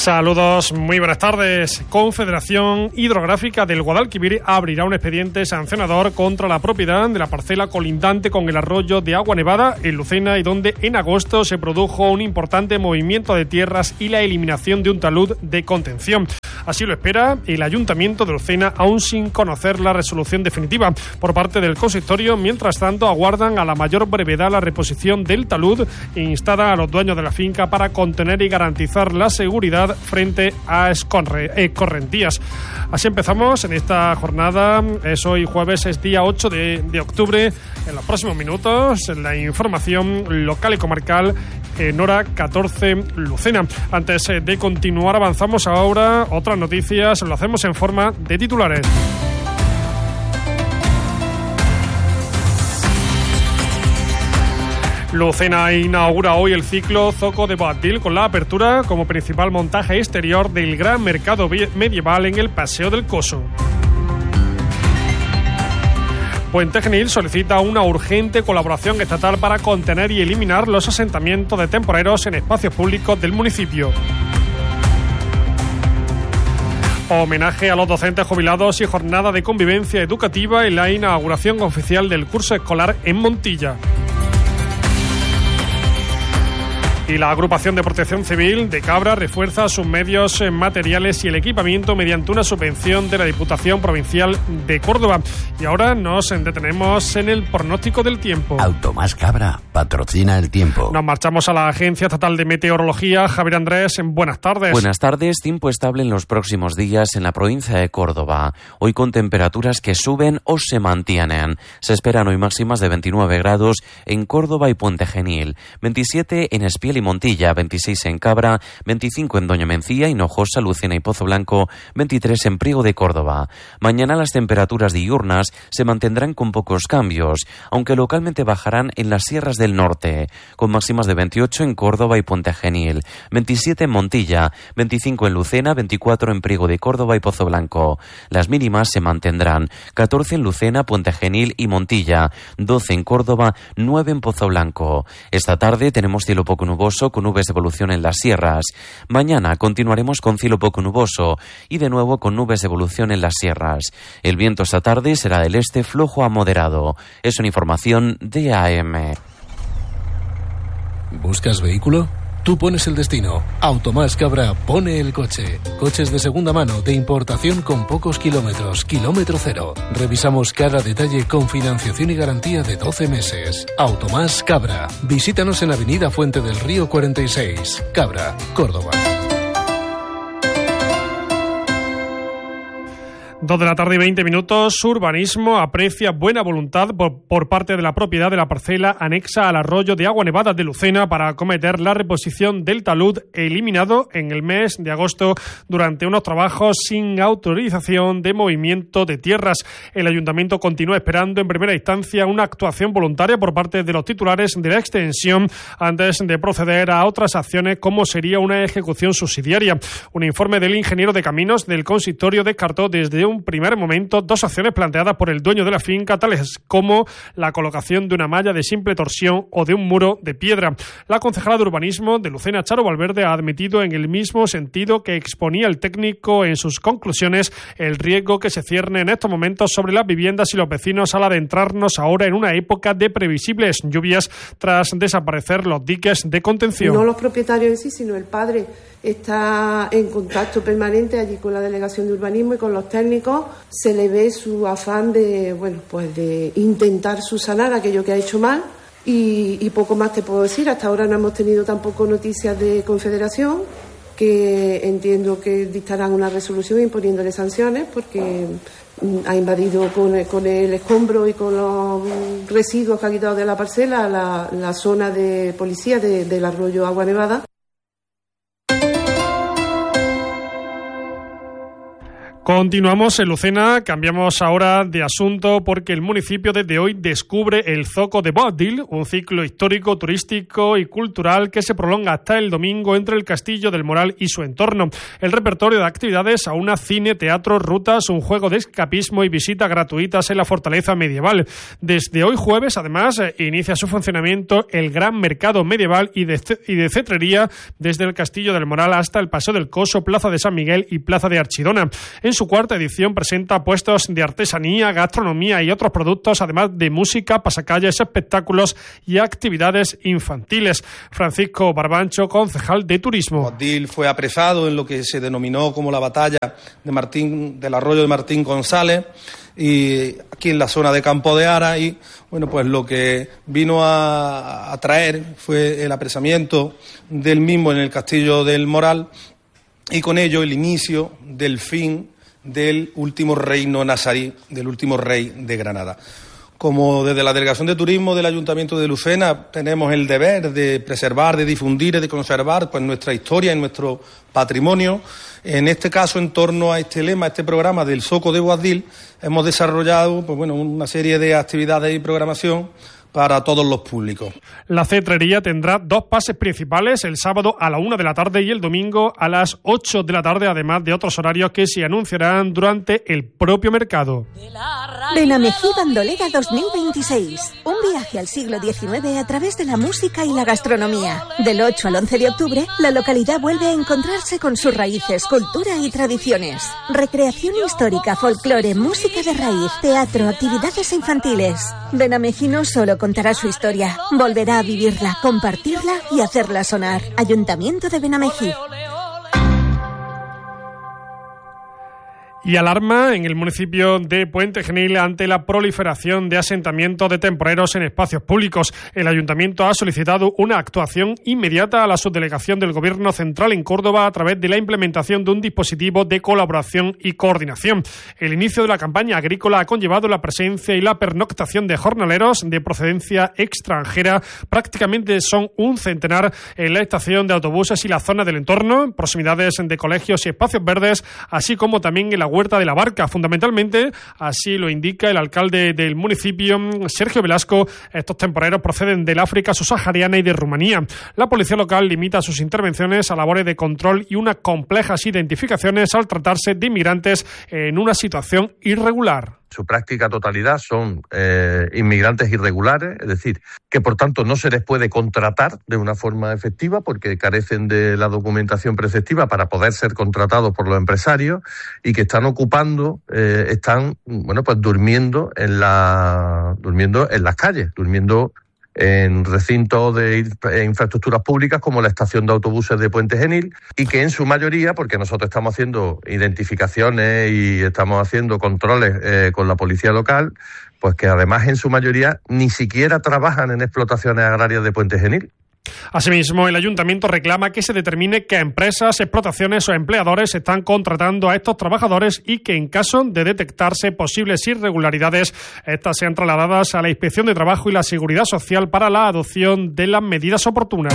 Saludos, muy buenas tardes. Confederación Hidrográfica del Guadalquivir abrirá un expediente sancionador contra la propiedad de la parcela colindante con el arroyo de Agua Nevada en Lucena y donde en agosto se produjo un importante movimiento de tierras y la eliminación de un talud de contención. Así lo espera el Ayuntamiento de Lucena, aún sin conocer la resolución definitiva por parte del consistorio. Mientras tanto, aguardan a la mayor brevedad la reposición del talud e instan a los dueños de la finca para contener y garantizar la seguridad frente a escorrentías. Así empezamos en esta jornada. Es hoy jueves, es día 8 de octubre. En los próximos minutos, la información local y comarcal en hora 14 Lucena. Antes de continuar, avanzamos ahora otras noticias. Lo hacemos en forma de titulares. Lucena inaugura hoy el ciclo Zoco de Boabdil con la apertura como principal montaje exterior del gran mercado medieval en el Paseo del Coso. Puente Genil solicita una urgente colaboración estatal para contener y eliminar los asentamientos de temporeros en espacios públicos del municipio. Homenaje a los docentes jubilados y jornada de convivencia educativa en la inauguración oficial del curso escolar en Montilla. Y la Agrupación de Protección Civil de Cabra refuerza sus medios materiales y el equipamiento mediante una subvención de la Diputación Provincial de Córdoba. Y ahora nos detenemos en el pronóstico del tiempo. Automás Cabra patrocina el tiempo. Nos marchamos a la Agencia Estatal de Meteorología. Javier Andrés, buenas tardes. Buenas tardes. Tiempo estable en los próximos días en la provincia de Córdoba. Hoy con temperaturas que suben o se mantienen. Se esperan hoy máximas de 29 grados en Córdoba y Puente Genil, 27 en Espiel y Montilla, 26 en Cabra, 25 en Doña Mencía, Hinojosa, Lucena y Pozo Blanco, 23 en Priego de Córdoba. Mañana las temperaturas diurnas se mantendrán con pocos cambios, aunque localmente bajarán en las sierras del norte, con máximas de 28 en Córdoba y Puente Genil, 27 en Montilla, 25 en Lucena, 24 en Priego de Córdoba y Pozo Blanco. Las mínimas se mantendrán, 14 en Lucena, Puente Genil y Montilla, 12 en Córdoba, 9 en Pozo Blanco. Esta tarde tenemos cielo poco nuboso con nubes de evolución en las sierras. Mañana continuaremos con cielo poco nuboso y de nuevo con nubes de evolución en las sierras. El viento esta tarde será del este flojo a moderado. Es una información de AM. ¿Buscas vehículo? Tú pones el destino. Automás Cabra pone el coche. Coches de segunda mano, de importación con pocos kilómetros. Kilómetro cero. Revisamos cada detalle con financiación y garantía de 12 meses. Automás Cabra. Visítanos en Avenida Fuente del Río 46. Cabra, Córdoba. 2 de la tarde y 20 minutos. Urbanismo aprecia buena voluntad por parte de la propiedad de la parcela anexa al arroyo de Agua Nevada de Lucena para acometer la reposición del talud eliminado en el mes de agosto durante unos trabajos sin autorización de movimiento de tierras. El ayuntamiento continúa esperando en primera instancia una actuación voluntaria por parte de los titulares de la extensión antes de proceder a otras acciones como sería una ejecución subsidiaria. Un informe del ingeniero de caminos del consistorio descartó desde un primer momento dos acciones planteadas por el dueño de la finca, tales como la colocación de una malla de simple torsión o de un muro de piedra. La concejala de urbanismo de Lucena, Charo Valverde, ha admitido en el mismo sentido que exponía el técnico en sus conclusiones el riesgo que se cierne en estos momentos sobre las viviendas y los vecinos al adentrarnos ahora en una época de previsibles lluvias tras desaparecer los diques de contención. No los propietarios en sí, sino el padre está en contacto permanente allí con la delegación de urbanismo y con los técnicos. Se le ve su afán de intentar subsanar aquello que ha hecho mal y poco más te puedo decir. Hasta ahora no hemos tenido tampoco noticias de Confederación, que entiendo que dictarán una resolución imponiéndole sanciones porque ha invadido con el escombro y con los residuos que ha quitado de la parcela la zona de policía del arroyo Agua Nevada. Continuamos en Lucena, cambiamos ahora de asunto porque el municipio desde hoy descubre el Zoco de Boabdil, un ciclo histórico, turístico y cultural que se prolonga hasta el domingo entre el Castillo del Moral y su entorno. El repertorio de actividades aúna cine, teatro, rutas, un juego de escapismo y visitas gratuitas en la fortaleza medieval. Desde hoy jueves, además, inicia su funcionamiento el gran mercado medieval y de cetrería desde el Castillo del Moral hasta el Paseo del Coso, Plaza de San Miguel y Plaza de Archidona. En su cuarta edición presenta puestos de artesanía, gastronomía y otros productos, además de música, pasacalles, espectáculos y actividades infantiles. Francisco Barbancho, concejal de Turismo. Boabdil fue apresado en lo que se denominó como la batalla del arroyo de Martín González, y aquí en la zona de Campo de Ara, y bueno, pues lo que vino a traer fue el apresamiento del mismo en el Castillo del Moral, y con ello el inicio del fin del último reino nazarí, del último rey de Granada. Como desde la Delegación de Turismo del Ayuntamiento de Lucena tenemos el deber de preservar, de difundir y de conservar pues nuestra historia y nuestro patrimonio, en este caso en torno a este lema, a este programa del Zoco de Boabdil, hemos desarrollado pues bueno, una serie de actividades y programación para todos los públicos. La cetrería tendrá dos pases principales, el sábado a la 1 de la tarde y el domingo a las 8 de la tarde, además de otros horarios que se anunciarán durante el propio mercado. Benamejí Bandolera 2026. Un viaje al siglo XIX a través de la música y la gastronomía. Del 8 al 11 de octubre, la localidad vuelve a encontrarse con sus raíces, cultura y tradiciones. Recreación histórica, folclore, música de raíz, teatro, actividades infantiles. Benamejí no solo contará su historia, volverá a vivirla, compartirla y hacerla sonar. Ayuntamiento de Benamejí. Y alarma en el municipio de Puente Genil ante la proliferación de asentamientos de temporeros en espacios públicos. El ayuntamiento ha solicitado una actuación inmediata a la subdelegación del Gobierno Central en Córdoba a través de la implementación de un dispositivo de colaboración y coordinación. El inicio de la campaña agrícola ha conllevado la presencia y la pernoctación de jornaleros de procedencia extranjera. Prácticamente son un centenar en la estación de autobuses y la zona del entorno, proximidades de colegios y espacios verdes, así como también en la Huerta de la Barca. Fundamentalmente, así lo indica el alcalde del municipio, Sergio Velasco, estos temporeros proceden del África subsahariana y de Rumanía. La policía local limita sus intervenciones a labores de control y unas complejas identificaciones al tratarse de inmigrantes en una situación irregular. Su práctica totalidad son inmigrantes irregulares, es decir, que por tanto no se les puede contratar de una forma efectiva porque carecen de la documentación preceptiva para poder ser contratados por los empresarios y que están ocupando, pues durmiendo en las calles, durmiendo en recintos de infraestructuras públicas como la estación de autobuses de Puente Genil, y que en su mayoría, porque nosotros estamos haciendo identificaciones y estamos haciendo controles con la policía local, pues que además en su mayoría ni siquiera trabajan en explotaciones agrarias de Puente Genil. Asimismo, el ayuntamiento reclama que se determine qué empresas, explotaciones o empleadores están contratando a estos trabajadores y que en caso de detectarse posibles irregularidades, estas sean trasladadas a la Inspección de Trabajo y la Seguridad Social para la adopción de las medidas oportunas.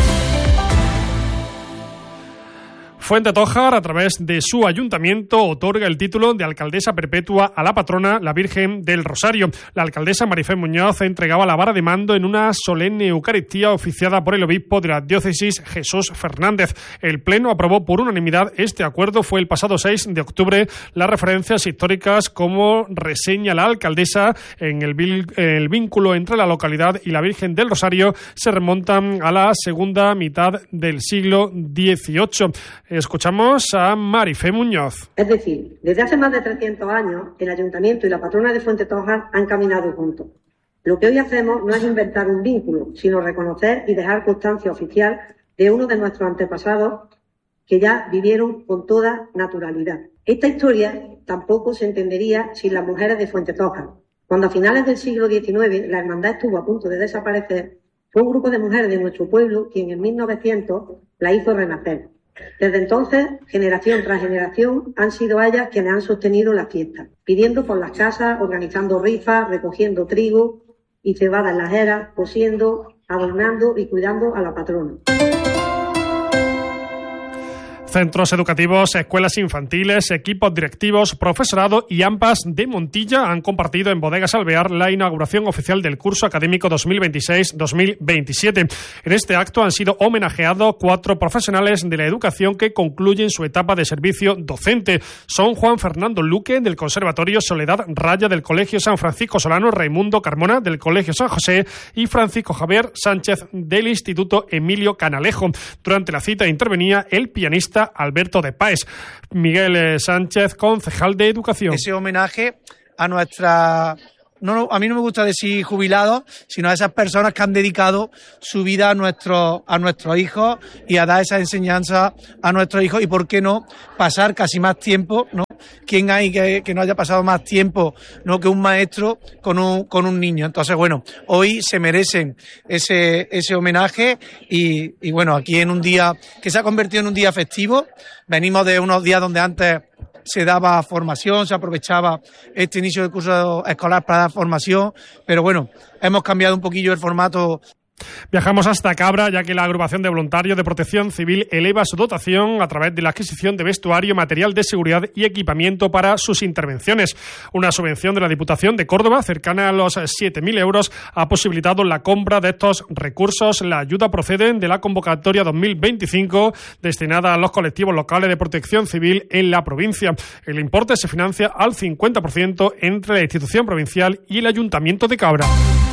Fuentetójar, a través de su ayuntamiento, otorga el título de alcaldesa perpetua a la patrona, la Virgen del Rosario. La alcaldesa Marifé Muñoz entregaba la vara de mando en una solemne Eucaristía oficiada por el obispo de la diócesis, Jesús Fernández. El Pleno aprobó por unanimidad este acuerdo. Fue el pasado 6 de octubre. Las referencias históricas, como reseña la alcaldesa en el vínculo entre la localidad y la Virgen del Rosario, se remontan a la segunda mitad del siglo XVIII. Escuchamos a Marifé Muñoz. Es decir, desde hace más de 300 años, el Ayuntamiento y la patrona de Fuentetójar han caminado juntos. Lo que hoy hacemos no es inventar un vínculo, sino reconocer y dejar constancia oficial de uno de nuestros antepasados que ya vivieron con toda naturalidad. Esta historia tampoco se entendería sin las mujeres de Fuentetójar. Cuando a finales del siglo XIX la hermandad estuvo a punto de desaparecer, fue un grupo de mujeres de nuestro pueblo quien en 1900 la hizo renacer. Desde entonces, generación tras generación, han sido ellas quienes han sostenido la fiesta, pidiendo por las casas, organizando rifas, recogiendo trigo y cebada en las eras, cosiendo, adornando y cuidando a la patrona. Centros educativos, escuelas infantiles, equipos directivos, profesorado y AMPAs de Montilla han compartido en Bodegas Alvear la inauguración oficial del curso académico 2026-2027. En este acto han sido homenajeados 4 profesionales de la educación que concluyen su etapa de servicio docente. Son Juan Fernando Luque, del Conservatorio Soledad Raya del Colegio San Francisco Solano, Raimundo Carmona, del Colegio San José, y Francisco Javier Sánchez, del Instituto Emilio Canalejo. Durante la cita intervenía el pianista Alberto de Páez. Miguel Sánchez, concejal de Educación. Ese homenaje a nuestra... a mí no me gusta decir jubilados, sino a esas personas que han dedicado su vida a nuestros hijos y a dar esa enseñanza a nuestros hijos, y por qué no pasar casi más tiempo, ¿no? ¿Quién hay que no haya pasado más tiempo, ¿no?, que un maestro con un niño? Entonces, bueno, hoy se merecen ese homenaje y bueno, aquí en un día que se ha convertido en un día festivo. Venimos de unos días donde antes se daba formación, se aprovechaba este inicio del curso escolar para dar formación, pero bueno, hemos cambiado un poquillo el formato. Viajamos hasta Cabra, ya que la agrupación de voluntarios de Protección Civil eleva su dotación a través de la adquisición de vestuario, material de seguridad y equipamiento para sus intervenciones. Una subvención de la Diputación de Córdoba, cercana a los 7.000 euros, ha posibilitado la compra de estos recursos. La ayuda procede de la convocatoria 2025, destinada a los colectivos locales de protección civil en la provincia. El importe se financia al 50% entre la institución provincial y el Ayuntamiento de Cabra.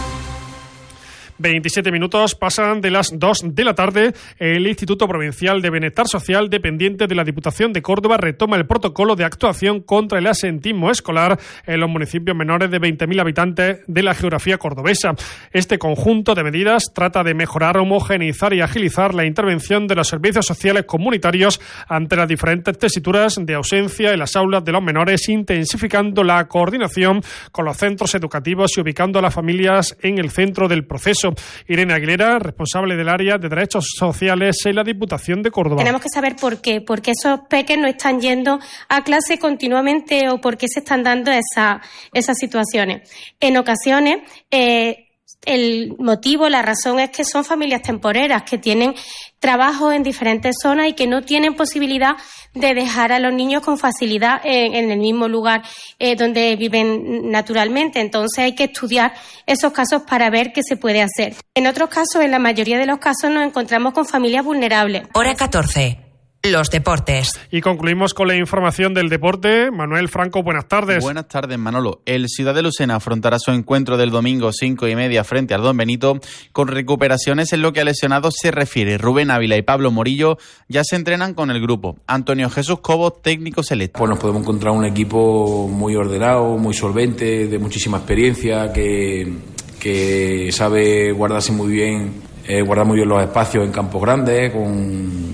27 minutos pasan de las 2 de la tarde. El Instituto Provincial de Bienestar Social, dependiente de la Diputación de Córdoba, retoma el protocolo de actuación contra el absentismo escolar en los municipios menores de 20.000 habitantes de la geografía cordobesa. Este conjunto de medidas trata de mejorar, homogeneizar y agilizar la intervención de los servicios sociales comunitarios ante las diferentes tesituras de ausencia en las aulas de los menores, intensificando la coordinación con los centros educativos y ubicando a las familias en el centro del proceso. Irene Aguilera, responsable del área de Derechos Sociales en la Diputación de Córdoba. Tenemos que saber por qué esos peques no están yendo a clase continuamente o por qué se están dando esas situaciones. En ocasiones, el motivo, la razón es que son familias temporeras que tienen trabajo en diferentes zonas y que no tienen posibilidad de dejar a los niños con facilidad en el mismo lugar donde viven naturalmente. Entonces hay que estudiar esos casos para ver qué se puede hacer. En otros casos, en la mayoría de los casos, nos encontramos con familias vulnerables. Hora 14. Los deportes. Y concluimos con la información del deporte. Manuel Franco, buenas tardes. Buenas tardes, Manolo. El Ciudad de Lucena afrontará su encuentro del domingo 5:30 frente al Don Benito con recuperaciones en lo que a lesionados se refiere. Rubén Ávila y Pablo Morillo ya se entrenan con el grupo. Antonio Jesús Cobo, técnico selecto. Pues nos podemos encontrar un equipo muy ordenado, muy solvente, de muchísima experiencia, que sabe guardarse muy bien, guardar muy bien los espacios en campos grandes, con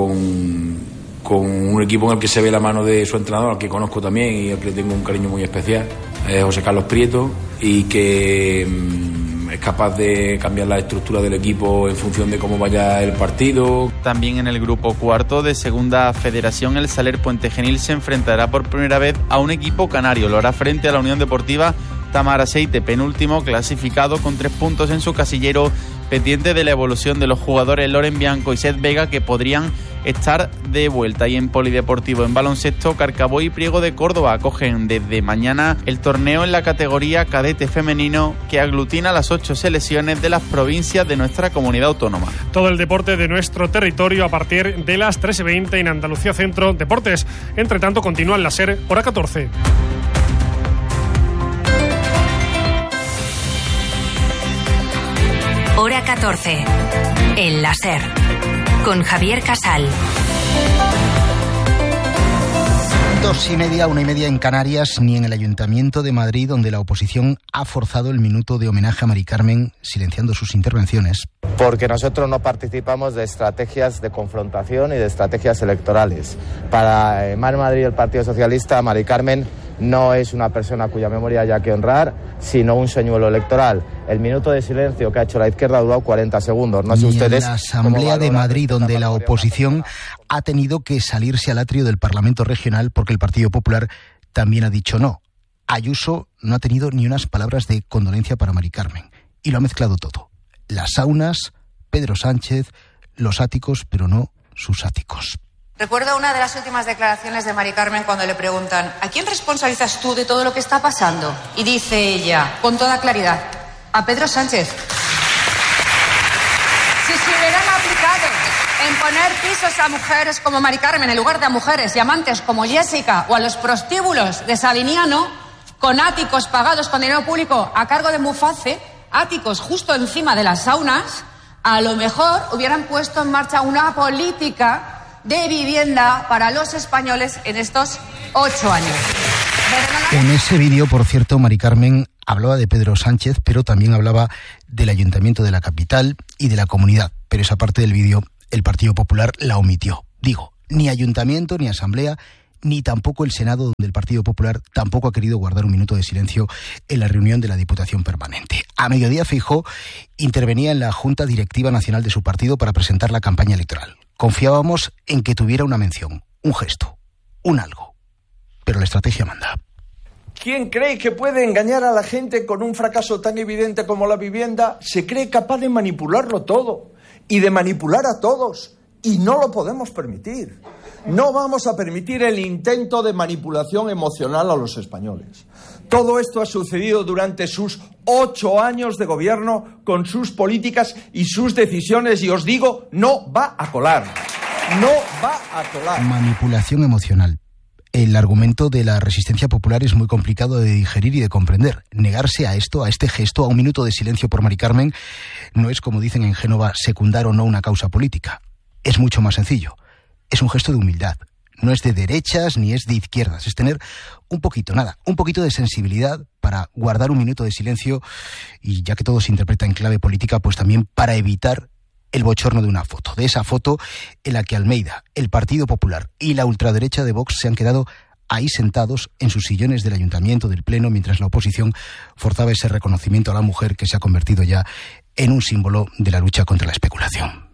un equipo en el que se ve la mano de su entrenador, al que conozco también y al que le tengo un cariño muy especial, José Carlos Prieto, y que es capaz de cambiar la estructura del equipo en función de cómo vaya el partido. También en el grupo cuarto de Segunda Federación, el Saler Puente Genil se enfrentará por primera vez a un equipo canario. Lo hará frente a la Unión Deportiva Tamaraceite, penúltimo clasificado con 3 puntos en su casillero, pendiente de la evolución de los jugadores Loren Bianco y Seth Vega, que podrían estar de vuelta. Y en polideportivo, en baloncesto, Carcabó y Priego de Córdoba acogen desde mañana el torneo en la categoría cadete femenino, que aglutina las 8 selecciones de las provincias de nuestra comunidad autónoma. Todo el deporte de nuestro territorio a partir de las 3:20 en Andalucía Centro Deportes. Entre tanto, continúa en la SER, hora 14. Hora 14. En la SER. Con Javier Casal. 2:30, 1:30 en Canarias, ni en el Ayuntamiento de Madrid, donde la oposición ha forzado el minuto de homenaje a Mari Carmen, silenciando sus intervenciones. Porque nosotros no participamos de estrategias de confrontación y de estrategias electorales. Para Mar Madrid y el Partido Socialista, Mari Carmen no es una persona cuya memoria haya que honrar, sino un señuelo electoral. El minuto de silencio que ha hecho la izquierda ha durado 40 segundos. No sé ustedes. En la Asamblea de Madrid, donde la oposición ha tenido que salirse al atrio del Parlamento Regional porque el Partido Popular también ha dicho no. Ayuso no ha tenido ni unas palabras de condolencia para Mari Carmen. Y lo ha mezclado todo. Las saunas, Pedro Sánchez, los áticos, pero no sus áticos. Recuerdo una de las últimas declaraciones de Mari Carmen cuando le preguntan ¿a quién responsabilizas tú de todo lo que está pasando? Y dice ella, con toda claridad, a Pedro Sánchez. Si se hubieran aplicado en poner pisos a mujeres como Mari Carmen en lugar de a mujeres y amantes como Jessica o a los prostíbulos de Sabiniano, con áticos pagados con dinero público a cargo de Muface, áticos justo encima de las saunas, a lo mejor hubieran puesto en marcha una política de vivienda para los españoles en estos 8 años. En ese vídeo, por cierto, Mari Carmen hablaba de Pedro Sánchez, pero también hablaba del Ayuntamiento de la capital y de la comunidad. Pero esa parte del vídeo el Partido Popular la omitió. Digo, ni Ayuntamiento, ni Asamblea, ni tampoco el Senado, donde el Partido Popular tampoco ha querido guardar un minuto de silencio en la reunión de la Diputación Permanente. A mediodía, Feijóo intervenía en la Junta Directiva Nacional de su partido para presentar la campaña electoral. Confiábamos en que tuviera una mención, un gesto, un algo. Pero la estrategia manda. ¿Quién cree que puede engañar a la gente con un fracaso tan evidente como la vivienda? Se cree capaz de manipularlo todo y de manipular a todos. Y no lo podemos permitir. No vamos a permitir el intento de manipulación emocional a los españoles. Todo esto ha sucedido durante sus 8 años de gobierno con sus políticas y sus decisiones y os digo, no va a colar. No va a colar. Manipulación emocional. El argumento de la resistencia popular es muy complicado de digerir y de comprender. Negarse a esto, a este gesto, a un minuto de silencio por Mari Carmen, no es, como dicen en Génova, secundar o no una causa política. Es mucho más sencillo. Es un gesto de humildad. No es de derechas ni es de izquierdas. Es tener un poquito de sensibilidad para guardar un minuto de silencio y, ya que todo se interpreta en clave política, pues también para evitar el bochorno de una foto. De esa foto en la que Almeida, el Partido Popular y la ultraderecha de Vox se han quedado ahí sentados en sus sillones del Ayuntamiento, del Pleno, mientras la oposición forzaba ese reconocimiento a la mujer que se ha convertido ya en un símbolo de la lucha contra la especulación.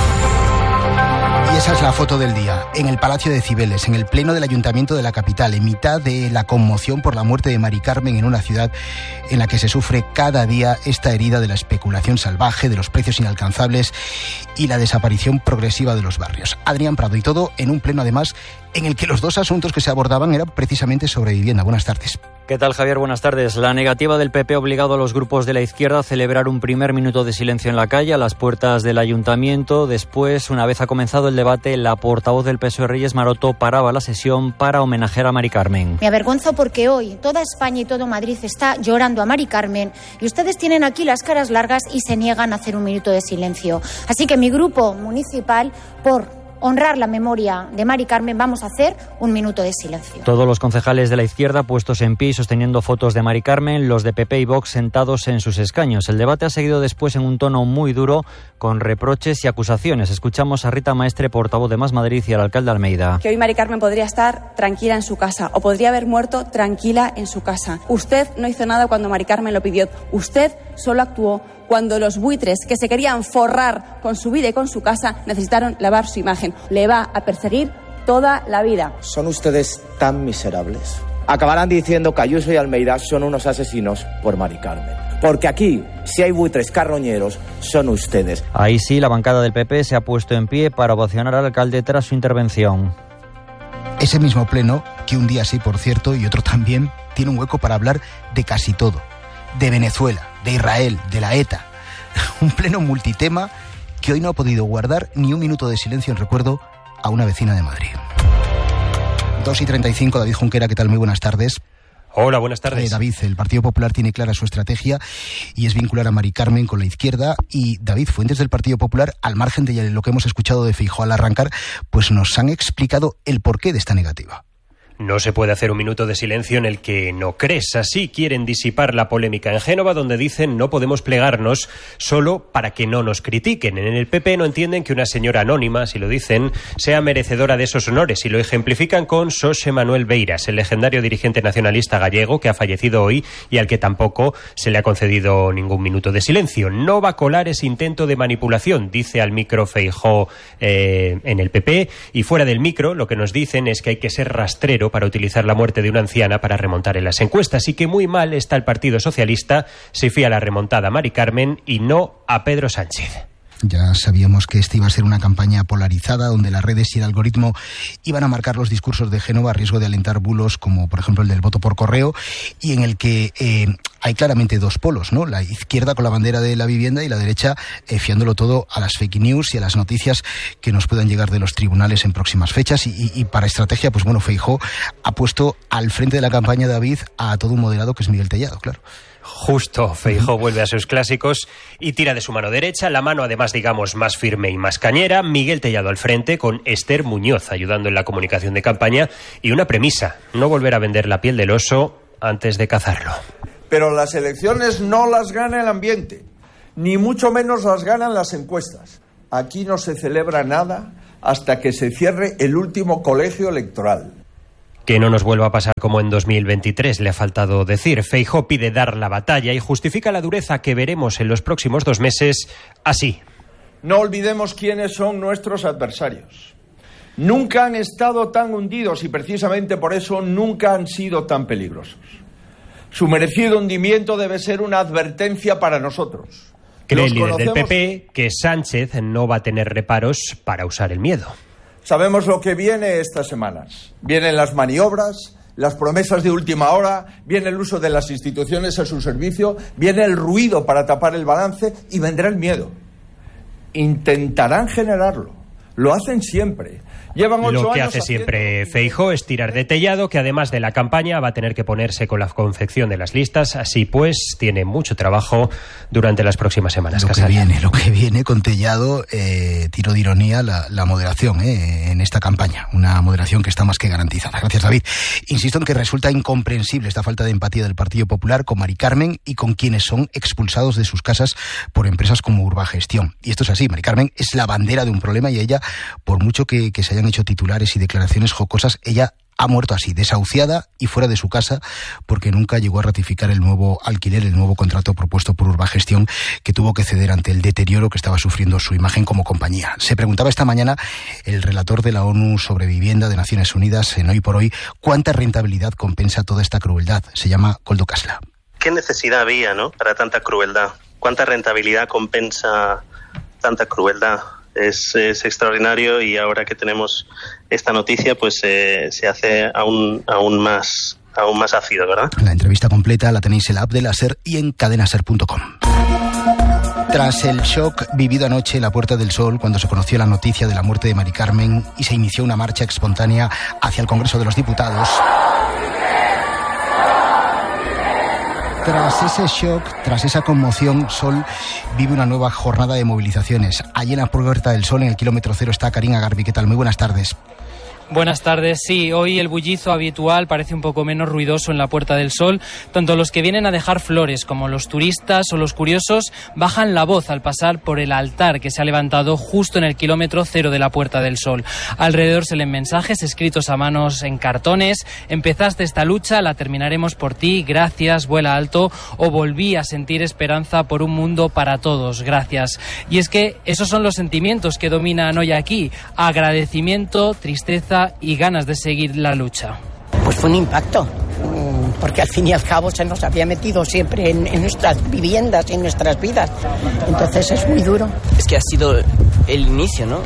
Y esa es la foto del día, en el Palacio de Cibeles, en el Pleno del Ayuntamiento de la capital, en mitad de la conmoción por la muerte de Mari Carmen en una ciudad en la que se sufre cada día esta herida de la especulación salvaje, de los precios inalcanzables y la desaparición progresiva de los barrios. Adrián Prado, y todo en un pleno además en el que los dos asuntos que se abordaban eran precisamente sobre vivienda. Buenas tardes. ¿Qué tal, Javier? Buenas tardes. La negativa del PP ha obligado a los grupos de la izquierda a celebrar un primer minuto de silencio en la calle, a las puertas del Ayuntamiento. Después, una vez ha comenzado el debate, la portavoz del PSOE, Reyes Maroto, paraba la sesión para homenajear a Mari Carmen. Me avergonzo porque hoy toda España y todo Madrid está llorando a Mari Carmen y ustedes tienen aquí las caras largas y se niegan a hacer un minuto de silencio. Así que mi grupo municipal, por honrar la memoria de Mari Carmen, vamos a hacer un minuto de silencio. Todos los concejales de la izquierda puestos en pie y sosteniendo fotos de Mari Carmen, los de PP y Vox sentados en sus escaños. El debate ha seguido después en un tono muy duro, con reproches y acusaciones. Escuchamos a Rita Maestre, portavoz de Más Madrid, y al alcalde Almeida. Que hoy Mari Carmen podría estar tranquila en su casa o podría haber muerto tranquila en su casa. Usted no hizo nada cuando Mari Carmen lo pidió. Usted solo actuó cuando los buitres que se querían forrar con su vida y con su casa necesitaron lavar su imagen. Le va a perseguir toda la vida. Son ustedes tan miserables. Acabarán diciendo que Ayuso y Almeida son unos asesinos por Mari Carmen. Porque aquí, si hay buitres carroñeros, son ustedes. Ahí sí, la bancada del PP se ha puesto en pie para ovacionar al alcalde tras su intervención. Ese mismo pleno, que un día sí, por cierto, y otro también, tiene un hueco para hablar de casi todo. De Venezuela, de Israel, de la ETA. Un pleno multitema que hoy no ha podido guardar ni un minuto de silencio en recuerdo a una vecina de Madrid. 2:35, David Junquera, ¿qué tal? Muy buenas tardes. Hola, buenas tardes. David, el Partido Popular tiene clara su estrategia y es vincular a Mari Carmen con la izquierda. Y David, fuentes del Partido Popular, al margen de lo que hemos escuchado de Feijóo al arrancar, pues nos han explicado el porqué de esta negativa. No se puede hacer un minuto de silencio en el que no crees. Así quieren disipar la polémica en Génova, donde dicen no podemos plegarnos solo para que no nos critiquen. En el PP no entienden que una señora anónima, si lo dicen, sea merecedora de esos honores, y lo ejemplifican con Xosé Manuel Beiras, el legendario dirigente nacionalista gallego que ha fallecido hoy y al que tampoco se le ha concedido ningún minuto de silencio. No va a colar ese intento de manipulación, dice al micro Feijóo en el PP, y fuera del micro lo que nos dicen es que hay que ser rastrero para utilizar la muerte de una anciana para remontar en las encuestas, y que muy mal está el Partido Socialista si fía la remontada a Mari Carmen y no a Pedro Sánchez. Ya sabíamos que esta iba a ser una campaña polarizada, donde las redes y el algoritmo iban a marcar los discursos de Génova a riesgo de alentar bulos como, por ejemplo, el del voto por correo, y en el que hay claramente dos polos, ¿no? La izquierda con la bandera de la vivienda y la derecha fiándolo todo a las fake news y a las noticias que nos puedan llegar de los tribunales en próximas fechas. Y para estrategia, pues bueno, Feijóo ha puesto al frente de la campaña, David, a todo un moderado que es Miguel Tellado, claro. Justo, Feijóo vuelve a sus clásicos y tira de su mano derecha, la mano además, digamos, más firme y más cañera. Miguel Tellado al frente, con Esther Muñoz ayudando en la comunicación de campaña, y una premisa: no volver a vender la piel del oso antes de cazarlo. Pero las elecciones no las gana el ambiente, ni mucho menos las ganan las encuestas. Aquí no se celebra nada hasta que se cierre el último colegio electoral. Que no nos vuelva a pasar como en 2023, le ha faltado decir. Feijóo pide dar la batalla y justifica la dureza que veremos en los próximos 2 meses así. No olvidemos quiénes son nuestros adversarios. Nunca han estado tan hundidos y precisamente por eso nunca han sido tan peligrosos. Su merecido hundimiento debe ser una advertencia para nosotros. Cree el líder del PP que Sánchez no va a tener reparos para usar el miedo. Sabemos lo que viene estas semanas. Vienen las maniobras, las promesas de última hora, viene el uso de las instituciones a su servicio, viene el ruido para tapar el balance y vendrá el miedo. Intentarán generarlo. Lo hacen siempre. Llevan 8 años. Lo que hace siempre Feijóo es tirar de Tellado, que además de la campaña va a tener que ponerse con la confección de las listas. Así pues, tiene mucho trabajo durante las próximas semanas. Lo que viene con Tellado, tiro de ironía, la moderación en esta campaña. Una moderación que está más que garantizada. Gracias, David. Insisto en que resulta incomprensible esta falta de empatía del Partido Popular con Mari Carmen y con quienes son expulsados de sus casas por empresas como Urbagestión. Y esto es así. Mari Carmen es la bandera de un problema y ella, por mucho que se hayan hecho titulares y declaraciones jocosas, ella ha muerto así, desahuciada y fuera de su casa, porque nunca llegó a ratificar el nuevo alquiler, el nuevo contrato propuesto por Urbagestión, que tuvo que ceder ante el deterioro que estaba sufriendo su imagen como compañía. Se preguntaba esta mañana el relator de la ONU sobre vivienda de Naciones Unidas en Hoy por Hoy cuánta rentabilidad compensa toda esta crueldad. Se llama Koldo Kasla. ¿Qué necesidad había, no, para tanta crueldad? ¿Cuánta rentabilidad compensa tanta crueldad? Es extraordinario, y ahora que tenemos esta noticia, pues se hace aún más ácido, ¿verdad? La entrevista completa la tenéis en la app de la SER y en cadenaser.com. Tras el shock vivido anoche en la Puerta del Sol, cuando se conoció la noticia de la muerte de Mari Carmen y se inició una marcha espontánea hacia el Congreso de los Diputados, tras ese shock, tras esa conmoción, Sol vive una nueva jornada de movilizaciones. Allí en la Puerta del Sol, en el kilómetro 0, está Karina Garbi. ¿Qué tal? Muy buenas tardes. Buenas tardes. Sí, hoy el bullizo habitual parece un poco menos ruidoso en la Puerta del Sol. Tanto los que vienen a dejar flores como los turistas o los curiosos bajan la voz al pasar por el altar que se ha levantado justo en el kilómetro 0 de la Puerta del Sol. Alrededor se leen mensajes escritos a manos en cartones: empezaste esta lucha, la terminaremos por ti, gracias, vuela alto, o volví a sentir esperanza por un mundo para todos, gracias. Y es que esos son los sentimientos que dominan hoy aquí: agradecimiento, tristeza y ganas de seguir la lucha. Pues fue un impacto, porque al fin y al cabo se nos había metido siempre en nuestras viviendas y en nuestras vidas. Entonces es muy duro. Es que ha sido el inicio, ¿no?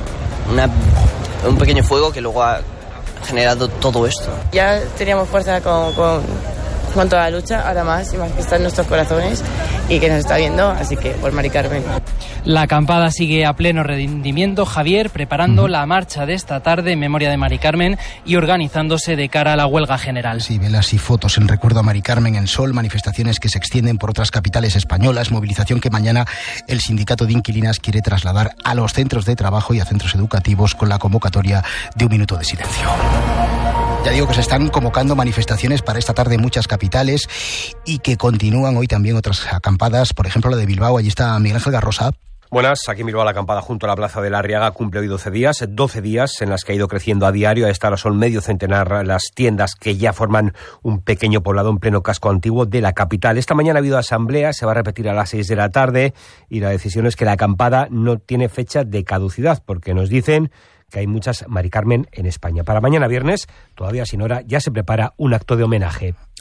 Un pequeño fuego que luego ha generado todo esto. Ya teníamos fuerza con toda la lucha, ahora más y más, que está en nuestros corazones y que nos está viendo, así que por Mari Carmen. La acampada sigue a pleno rendimiento, Javier, preparando la marcha de esta tarde en memoria de Mari Carmen y organizándose de cara a la huelga general. Sí, velas y fotos en recuerdo a Mari Carmen en Sol, manifestaciones que se extienden por otras capitales españolas, movilización que mañana el sindicato de inquilinas quiere trasladar a los centros de trabajo y a centros educativos con la convocatoria de un minuto de silencio. Ya digo que se están convocando manifestaciones para esta tarde en muchas capitales y que continúan hoy también otras acampadas, por ejemplo la de Bilbao. Allí está Miguel Ángel Garrosa. Buenas, aquí en Bilbao la acampada junto a la Plaza de la Arriaga cumple hoy 12 días en las que ha ido creciendo a diario. A esta hora son medio centenar las tiendas que ya forman un pequeño poblado en pleno casco antiguo de la capital. Esta mañana ha habido asamblea, se va a repetir a las 6 de la tarde y la decisión es que la acampada no tiene fecha de caducidad porque nos dicen que hay muchas Mari Carmen en España. Para mañana viernes, todavía sin hora, ya se prepara un acto de homenaje.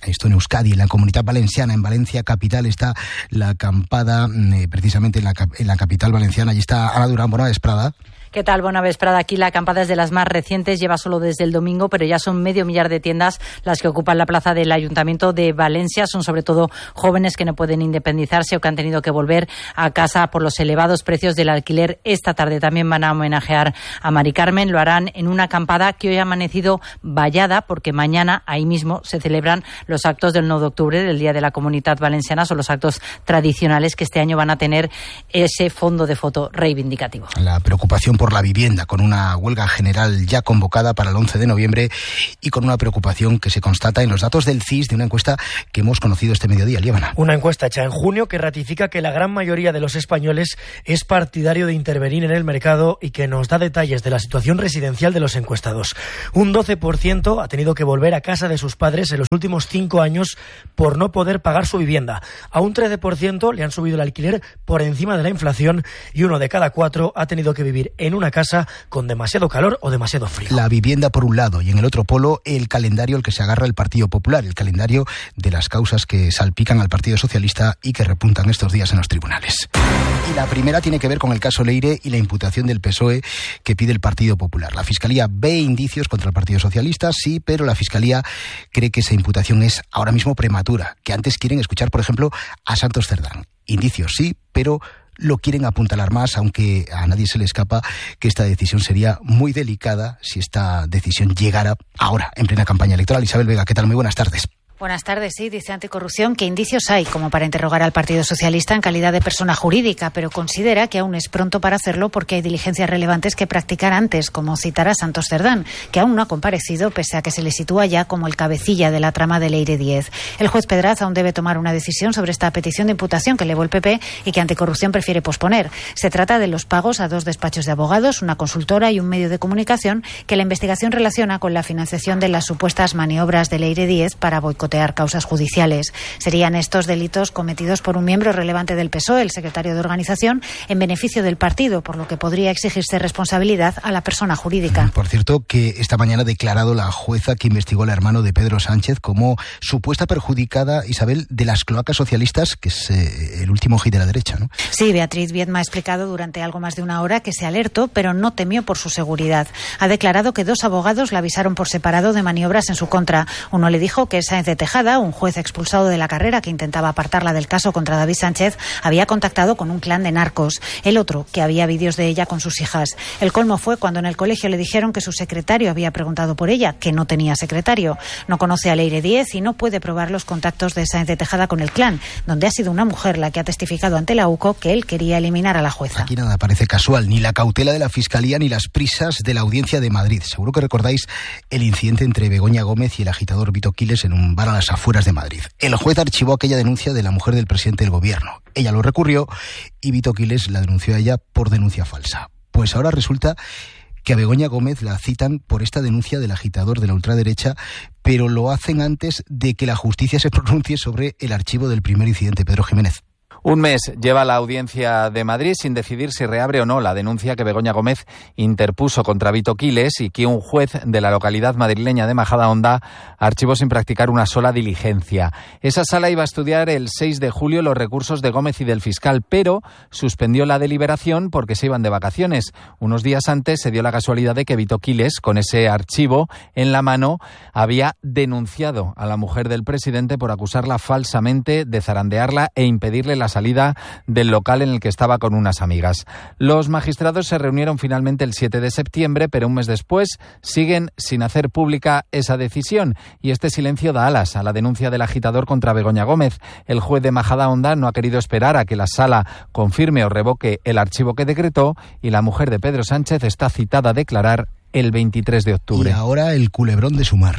Esto en Euskadi, en la Comunitat Valenciana, en Valencia capital, está la acampada, precisamente en la capital valenciana. Allí está Ana Durán. Bona vesprada. ¿Qué tal? Buena vesprada. Aquí la acampada es de las más recientes, lleva solo desde el domingo, pero ya son 500.000 de tiendas las que ocupan la plaza del Ayuntamiento de Valencia. Son sobre todo jóvenes que no pueden independizarse o que han tenido que volver a casa por los elevados precios del alquiler. Esta tarde también van a homenajear a Mari Carmen. Lo harán en una acampada que hoy ha amanecido vallada, porque mañana ahí mismo se celebran los actos del 9 de octubre, del Día de la Comunitat Valenciana. Son los actos tradicionales que este año van a tener ese fondo de foto reivindicativo. La preocupación por la vivienda, con una huelga general ya convocada para el 11 de noviembre y con una preocupación que se constata en los datos del CIS de una encuesta que hemos conocido este mediodía. Líbana. Una encuesta hecha en junio que ratifica que la gran mayoría de los españoles es partidario de intervenir en el mercado y que nos da detalles de la situación residencial de los encuestados. Un 12% ha tenido que volver a casa de sus padres en los últimos 5 años por no poder pagar su vivienda. A un 13% le han subido el alquiler por encima de la inflación y 1 de cada 4 ha tenido que vivir en una casa con demasiado calor o demasiado frío. La vivienda por un lado y en el otro polo el calendario al que se agarra el Partido Popular, el calendario de las causas que salpican al Partido Socialista y que repuntan estos días en los tribunales. Y la primera tiene que ver con el caso Leire y la imputación del PSOE que pide el Partido Popular. La Fiscalía ve indicios contra el Partido Socialista, sí, pero la Fiscalía cree que esa imputación es ahora mismo prematura, que antes quieren escuchar, por ejemplo, a Santos Cerdán. Indicios sí, pero lo quieren apuntalar más, aunque a nadie se le escapa que esta decisión sería muy delicada si esta decisión llegara ahora, en plena campaña electoral. Isabel Vega, ¿qué tal? Muy buenas tardes. Buenas tardes. Sí, dice Anticorrupción que indicios hay como para interrogar al Partido Socialista en calidad de persona jurídica, pero considera que aún es pronto para hacerlo porque hay diligencias relevantes que practicar antes, como citar a Santos Cerdán, que aún no ha comparecido pese a que se le sitúa ya como el cabecilla de la trama de Leire 10. El juez Pedraz aún debe tomar una decisión sobre esta petición de imputación que elevó el PP y que Anticorrupción prefiere posponer. Se trata de los pagos a 2 despachos de abogados, una consultora y un medio de comunicación que la investigación relaciona con la financiación de las supuestas maniobras de Leire 10 para boicotear causas judiciales. Serían estos delitos cometidos por un miembro relevante del PSOE, el secretario de organización, en beneficio del partido, por lo que podría exigirse responsabilidad a la persona jurídica. Por cierto, que esta mañana ha declarado la jueza que investigó al hermano de Pedro Sánchez como supuesta perjudicada, Isabel, de las cloacas socialistas, que es el último hit de la derecha, ¿no? Sí, Beatriz Viedma ha explicado durante algo más de una hora que se alertó, pero no temió por su seguridad. Ha declarado que 2 abogados la avisaron por separado de maniobras en su contra. Uno le dijo que Sáenz de Tejada, un juez expulsado de la carrera que intentaba apartarla del caso contra David Sánchez, había contactado con un clan de narcos. El otro, que había vídeos de ella con sus hijas. El colmo fue cuando en el colegio le dijeron que su secretario había preguntado por ella, que no tenía secretario. No conoce a Leire 10 y no puede probar los contactos de Sáenz de Tejada con el clan, donde ha sido una mujer la que ha testificado ante la UCO que él quería eliminar a la jueza. Aquí nada parece casual, ni la cautela de la Fiscalía ni las prisas de la Audiencia de Madrid. Seguro que recordáis el incidente entre Begoña Gómez y el agitador Vito Quiles en un bar a las afueras de Madrid. El juez archivó aquella denuncia de la mujer del presidente del gobierno. Ella lo recurrió y Vito Quiles la denunció a ella por denuncia falsa. Pues ahora resulta que a Begoña Gómez la citan por esta denuncia del agitador de la ultraderecha, pero lo hacen antes de que la justicia se pronuncie sobre el archivo del primer incidente. Pedro Jiménez. Un mes lleva la Audiencia de Madrid sin decidir si reabre o no la denuncia que Begoña Gómez interpuso contra Vito Quiles y que un juez de la localidad madrileña de Majadahonda archivó sin practicar una sola diligencia. Esa sala iba a estudiar el 6 de julio los recursos de Gómez y del fiscal, pero suspendió la deliberación porque se iban de vacaciones. Unos días antes se dio la casualidad de que Vito Quiles, con ese archivo en la mano, había denunciado a la mujer del presidente por acusarla falsamente de zarandearla e impedirle la salida del local en el que estaba con unas amigas. Los magistrados se reunieron finalmente el 7 de septiembre, pero un mes después siguen sin hacer pública esa decisión y este silencio da alas a la denuncia del agitador contra Begoña Gómez. El juez de Majadahonda no ha querido esperar a que la sala confirme o revoque el archivo que decretó y la mujer de Pedro Sánchez está citada a declarar el 23 de octubre. Y ahora el culebrón de Sumar.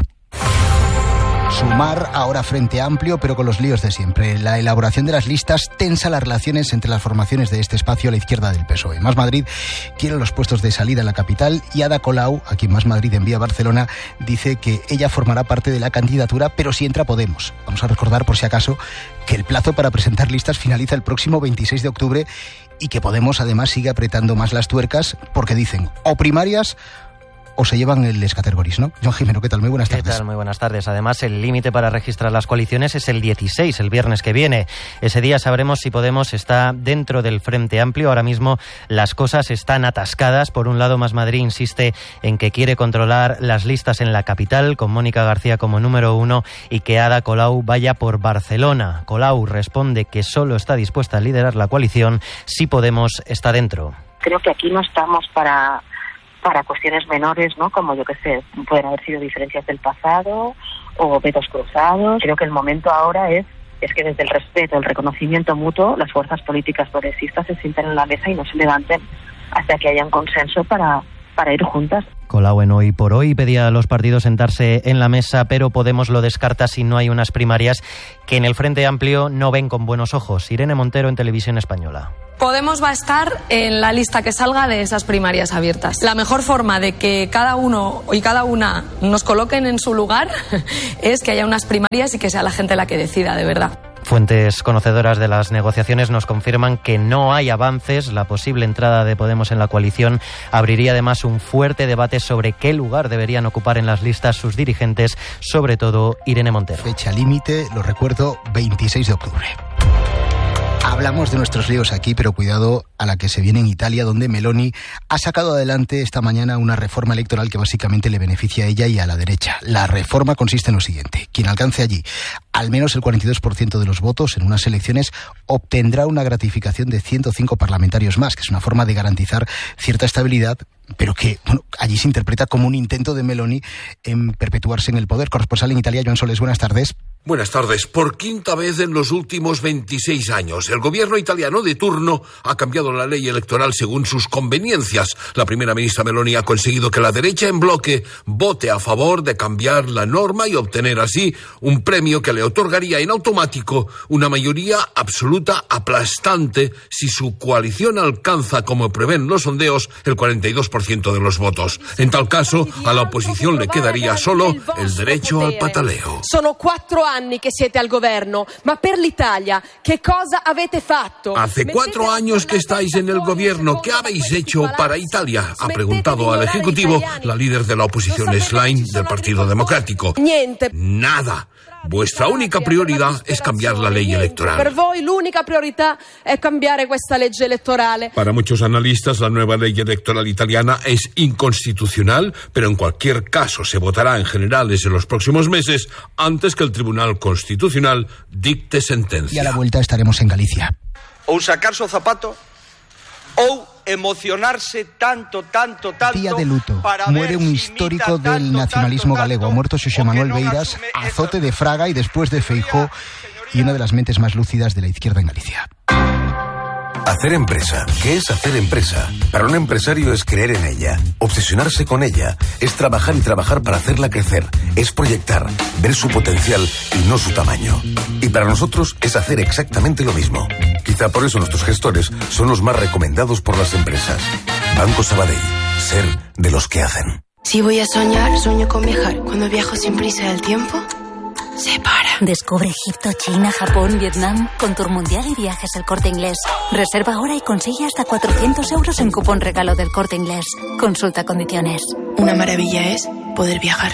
Sumar ahora Frente Amplio, pero con los líos de siempre. La elaboración de las listas tensa las relaciones entre las formaciones de este espacio a la izquierda del PSOE. Más Madrid quiere los puestos de salida en la capital y Ada Colau, a quien Más Madrid envía a Barcelona, dice que ella formará parte de la candidatura, pero si entra Podemos. Vamos a recordar, por si acaso, que el plazo para presentar listas finaliza el próximo 26 de octubre y que Podemos además sigue apretando más las tuercas porque dicen o primarias o se llevan el escatergoris, ¿no? Joan Jimeno, ¿qué tal? Muy buenas tardes. ¿Qué tal? Muy buenas tardes. Además, el límite para registrar las coaliciones es el 16, el viernes que viene. Ese día sabremos si Podemos está dentro del Frente Amplio. Ahora mismo las cosas están atascadas. Por un lado, Más Madrid insiste en que quiere controlar las listas en la capital, con Mónica García como número 1, y que Ada Colau vaya por Barcelona. Colau responde que solo está dispuesta a liderar la coalición si Podemos está dentro. Creo que aquí no estamos para cuestiones menores, ¿no? Como yo que sé, pueden haber sido diferencias del pasado o vetos cruzados. Creo que el momento ahora es que desde el respeto, el reconocimiento mutuo, las fuerzas políticas progresistas se sienten en la mesa y no se levanten hasta que haya un consenso para ir juntas. Colau en Hoy por Hoy pedía a los partidos sentarse en la mesa, pero Podemos lo descarta si no hay unas primarias que en el Frente Amplio no ven con buenos ojos. Irene Montero en Televisión Española. Podemos va a estar en la lista que salga de esas primarias abiertas. La mejor forma de que cada uno y cada una nos coloquen en su lugar es que haya unas primarias y que sea la gente la que decida, de verdad. Fuentes conocedoras de las negociaciones nos confirman que no hay avances. La posible entrada de Podemos en la coalición abriría además un fuerte debate sobre qué lugar deberían ocupar en las listas sus dirigentes, sobre todo Irene Montero. Fecha límite, lo recuerdo, 26 de octubre. Hablamos de nuestros líos aquí, pero cuidado a la que se viene en Italia, donde Meloni ha sacado adelante esta mañana una reforma electoral que básicamente le beneficia a ella y a la derecha. La reforma consiste en lo siguiente: quien alcance allí al menos el 42% de los votos en unas elecciones obtendrá una gratificación de 105 parlamentarios más, que es una forma de garantizar cierta estabilidad, pero que allí se interpreta como un intento de Meloni en perpetuarse en el poder. Corresponsal en Italia, Joan Soles, buenas tardes. Buenas tardes. Por quinta vez en los últimos 26 años, el gobierno italiano de turno ha cambiado la ley electoral según sus conveniencias. La primera ministra Meloni ha conseguido que la derecha en bloque vote a favor de cambiar la norma y obtener así un premio que le otorgaría en automático una mayoría absoluta aplastante si su coalición alcanza, como prevén los sondeos, el 42% de los votos. En tal caso, a la oposición le quedaría solo el derecho al pataleo. Sono 4 anni che siete al governo, ma per l'Italia, ¿qué cosa avete fatto? Hace 4 años que estáis en el gobierno. ¿Qué habéis hecho para Italia?, ha preguntado al Ejecutivo la líder de la oposición Schlein del Partido Democrático. Niente. Nada. Vuestra única prioridad es cambiar la ley electoral. Per voi l'unica priorità è cambiare questa legge elettorale. Para muchos analistas, la nueva ley electoral italiana es inconstitucional, pero en cualquier caso se votará en generales en los próximos meses antes que el Tribunal Constitucional dicte sentencia. Y a la vuelta estaremos en Galicia. Ou sacarse o zapato ou emocionarse tanto. Día de luto. Muere un histórico del nacionalismo galego. Ha muerto Xosé Manuel Beiras, azote de Fraga y después de Feijóo, y una de las mentes más lúcidas de la izquierda en Galicia. Hacer empresa. ¿Qué es hacer empresa? Para un empresario es creer en ella, obsesionarse con ella, es trabajar y trabajar para hacerla crecer, es proyectar, ver su potencial y no su tamaño. Y para nosotros es hacer exactamente lo mismo. Quizá por eso nuestros gestores son los más recomendados por las empresas. Banco Sabadell. Ser de los que hacen. Si voy a soñar, sueño con viajar. Cuando viajo sin prisa del tiempo, se para. Descubre Egipto, China, Japón, Vietnam con Tour Mundial y Viajes El Corte Inglés. Reserva ahora y consigue hasta 400 euros en cupón regalo del Corte Inglés. Consulta condiciones. Una maravilla es poder viajar.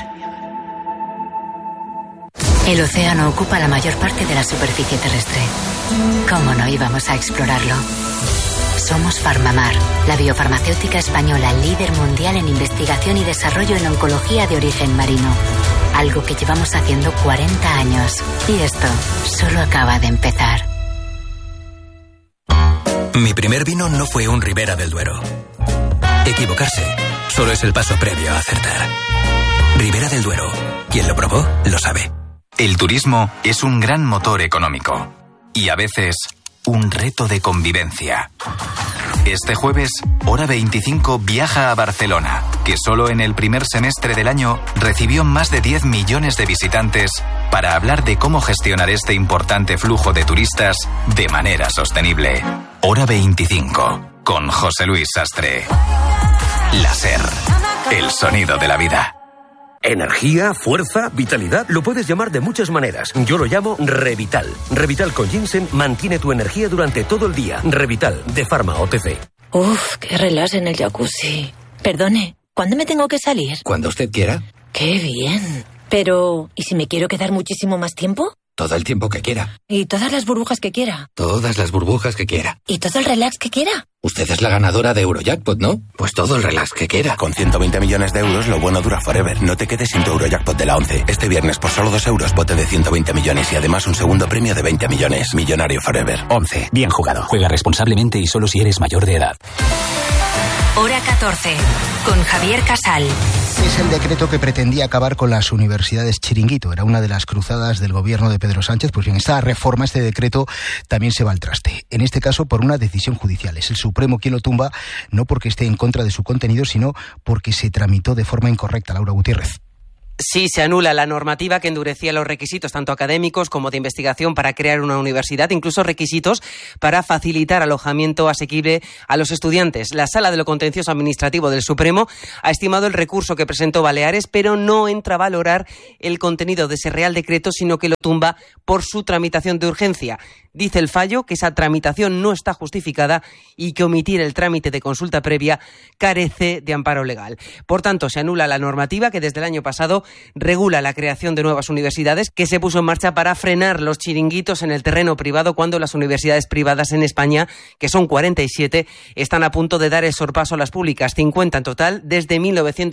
El océano ocupa la mayor parte de la superficie terrestre. ¿Cómo no íbamos a explorarlo? Somos Farmamar, la biofarmacéutica española líder mundial en investigación y desarrollo en oncología de origen marino. Algo que llevamos haciendo 40 años. Y esto solo acaba de empezar. Mi primer vino no fue un Ribera del Duero. Equivocarse solo es el paso previo a acertar. Ribera del Duero. Quien lo probó, lo sabe. El turismo es un gran motor económico. Y a veces, un reto de convivencia. Este jueves, Hora 25 viaja a Barcelona, que solo en el primer semestre del año recibió más de 10 millones de visitantes, para hablar de cómo gestionar este importante flujo de turistas de manera sostenible. Hora 25, con José Luis Sastre. La SER, el sonido de la vida. Energía, fuerza, vitalidad, lo puedes llamar de muchas maneras. Yo lo llamo Revital. Revital con ginseng mantiene tu energía durante todo el día. Revital, de Pharma OTC. Uf, qué relax en el jacuzzi. Perdone, ¿Cuándo me tengo que salir? Cuando usted quiera. ¡Qué bien! Pero, ¿y si me quiero quedar muchísimo más tiempo? Todo el tiempo que quiera. ¿Y todas las burbujas que quiera? Todas las burbujas que quiera. ¿Y todo el relax que quiera? Usted es la ganadora de Eurojackpot, ¿no? Pues todo el relax que quiera. Con 120 millones de euros, lo bueno dura forever. No te quedes sin tu Eurojackpot de la 11. Este viernes, por solo 2 euros, bote de 120 millones y además un segundo premio de 20 millones. Millonario forever. 11. Bien jugado. Juega responsablemente y solo si eres mayor de edad. Hora 14, con Javier Casal. Es el decreto que pretendía acabar con las universidades chiringuito. Era una de las cruzadas del gobierno de Pedro Sánchez. Pues bien, esta reforma, este decreto, también se va al traste. En este caso, por una decisión judicial. Es el Supremo quien lo tumba, no porque esté en contra de su contenido, sino porque se tramitó de forma incorrecta. Laura Gutiérrez. Sí, se anula la normativa que endurecía los requisitos tanto académicos como de investigación para crear una universidad, incluso requisitos para facilitar alojamiento asequible a los estudiantes. La Sala de lo Contencioso Administrativo del Supremo ha estimado el recurso que presentó Baleares, pero no entra a valorar el contenido de ese Real Decreto, sino que lo tumba por su tramitación de urgencia. Dice el fallo que esa tramitación no está justificada y que omitir el trámite de consulta previa carece de amparo legal. Por tanto, se anula la normativa que desde el año pasado regula la creación de nuevas universidades, que se puso en marcha para frenar los chiringuitos en el terreno privado cuando las universidades privadas en España, que son 47, están a punto de dar el sorpaso a las públicas, 50 en total. Desde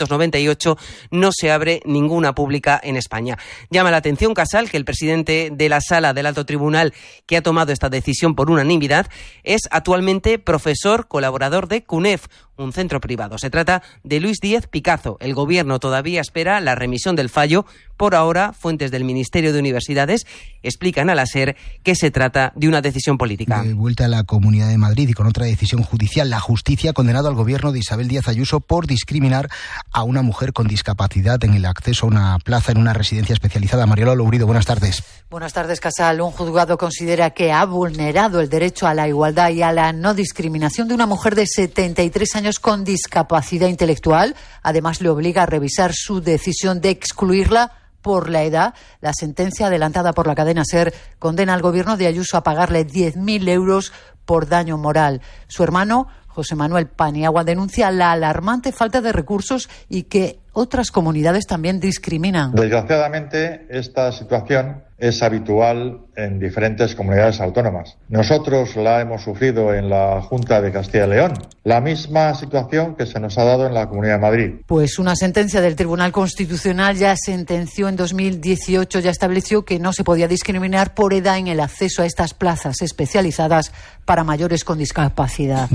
1998 no se abre ninguna pública en España. Llama la atención, Casal, que el presidente de la Sala del Alto Tribunal, que ha tomado esta decisión por unanimidad, es actualmente profesor colaborador de CUNEF, un centro privado. Se trata de Luis Díez Picazo. El gobierno todavía espera la remisión del fallo. Por ahora, fuentes del Ministerio de Universidades explican a la SER que se trata de una decisión política. De vuelta a la Comunidad de Madrid y con otra decisión judicial, la justicia ha condenado al gobierno de Isabel Díaz Ayuso por discriminar a una mujer con discapacidad en el acceso a una plaza en una residencia especializada. Mariola Lourido, buenas tardes. Buenas tardes, Casal. Un juzgado considera que ha vulnerado el derecho a la igualdad y a la no discriminación de una mujer de 73 años con discapacidad intelectual. Además, le obliga a revisar su decisión de excluirla por la edad. La sentencia adelantada por la cadena SER condena al gobierno de Ayuso a pagarle 10.000 euros por daño moral. Su hermano, José Manuel Paniagua, denuncia la alarmante falta de recursos y que otras comunidades también discriminan. Desgraciadamente, esta situación es habitual en diferentes comunidades autónomas. Nosotros la hemos sufrido en la Junta de Castilla y León. La misma situación que se nos ha dado en la Comunidad de Madrid. Pues una sentencia del Tribunal Constitucional ya sentenció en 2018, ya estableció que no se podía discriminar por edad en el acceso a estas plazas especializadas para mayores con discapacidad.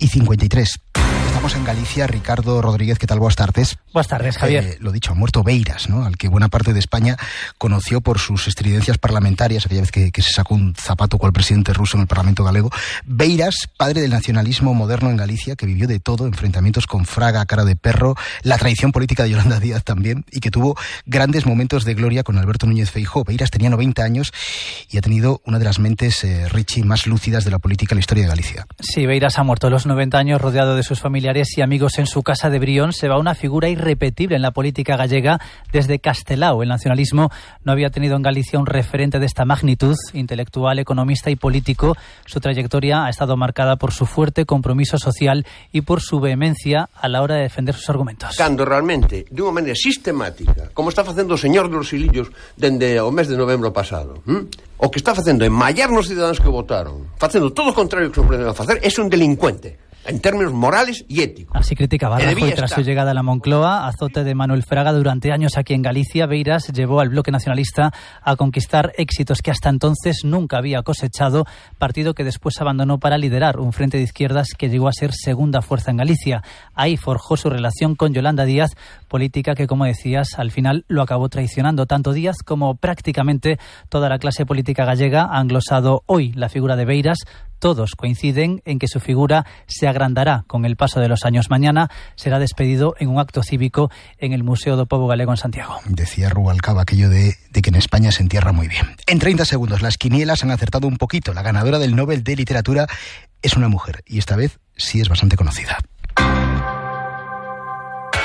2:53. Estamos en Galicia. Ricardo Rodríguez, ¿qué tal? Buenas tardes. Buenas tardes, Javier. Lo dicho, ha muerto Beiras, ¿no? Al que buena parte de España conoció por sus estridencias parlamentarias, aquella vez que se sacó un zapato con el presidente ruso en el Parlamento galego. Beiras, padre del nacionalismo moderno en Galicia, que vivió de todo, enfrentamientos con Fraga, cara de perro, la traición política de Yolanda Díaz también, y que tuvo grandes momentos de gloria con Alberto Núñez Feijóo. Beiras tenía 90 años y ha tenido una de las mentes, Richie, más lúcidas de la política en la historia de Galicia. Sí, Beiras ha muerto a los 90 años, rodeado de sus familiares y amigos en su casa de Brión. Se va una figura irrepetible en la política gallega. Desde Castelao, el nacionalismo no había tenido en Galicia un referente de esta magnitud, intelectual, economista y político. Su trayectoria ha estado marcada por su fuerte compromiso social y por su vehemencia a la hora de defender sus argumentos. Cando realmente, de unha maneira sistemática, como está facendo o señor dos Silillos dende o mes de novembro pasado, o que está facendo en mallar nos cidadáns que votaron, facendo todo o contrario que se pretende facer, é un delincuente en términos morales y éticos. Así criticaba Rajoy tras su llegada a la Moncloa. Azote de Manuel Fraga durante años aquí en Galicia. Beiras llevó al bloque nacionalista a conquistar éxitos que hasta entonces nunca había cosechado, partido que después abandonó para liderar un frente de izquierdas que llegó a ser segunda fuerza en Galicia. Ahí forjó su relación con Yolanda Díaz, política que, como decías, al final lo acabó traicionando. Tanto Díaz como prácticamente toda la clase política gallega ha englosado hoy la figura de Beiras. Todos coinciden en que su figura se agrandará con el paso de los años. Mañana será despedido en un acto cívico en el Museo do Pobo Galego en Santiago. Decía Rubalcaba aquello de que en España se entierra muy bien. En 30 segundos, las quinielas han acertado un poquito. La ganadora del Nobel de Literatura es una mujer y esta vez sí es bastante conocida.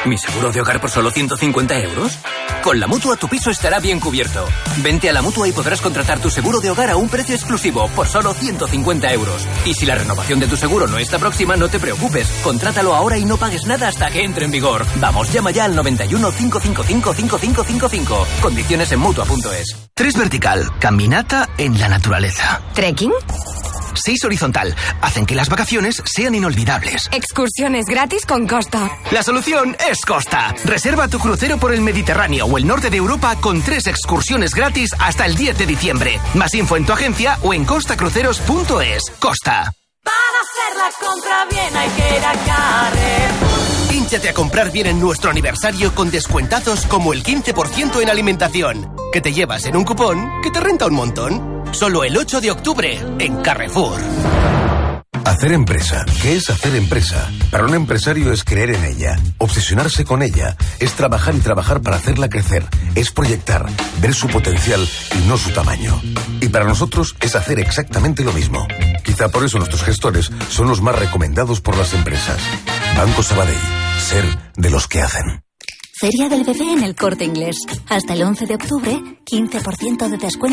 ¿Mi seguro de hogar por solo 150 euros? Con la Mutua tu piso estará bien cubierto. Vente a la Mutua y podrás contratar tu seguro de hogar a un precio exclusivo por solo 150 euros. Y si la renovación de tu seguro no está próxima, no te preocupes. Contrátalo ahora y no pagues nada hasta que entre en vigor. Vamos, llama ya al 91 555 5555. Condiciones en Mutua.es. 3 vertical, caminata en la naturaleza. ¿Trekking? 6 horizontal, hacen que las vacaciones sean inolvidables. Excursiones gratis con Costa. La solución es Costa. Reserva tu crucero por el Mediterráneo o el norte de Europa con 3 excursiones gratis hasta el 10 de diciembre. Más info en tu agencia o en costacruceros.es. Costa. Para hacer la compra bien hay que ir a Carrefour. Hínchate a comprar bien en nuestro aniversario con descuentazos como el 15% en alimentación, que te llevas en un cupón que te renta un montón. Solo el 8 de octubre en Carrefour. Hacer empresa. ¿Qué es hacer empresa? Para un empresario es creer en ella, obsesionarse con ella, es trabajar y trabajar para hacerla crecer, es proyectar, ver su potencial y no su tamaño. Y para nosotros es hacer exactamente lo mismo. Quizá por eso nuestros gestores son los más recomendados por las empresas. Banco Sabadell. Ser de los que hacen. Feria del Bebé en El Corte Inglés. Hasta el 11 de octubre, 15% de descuento.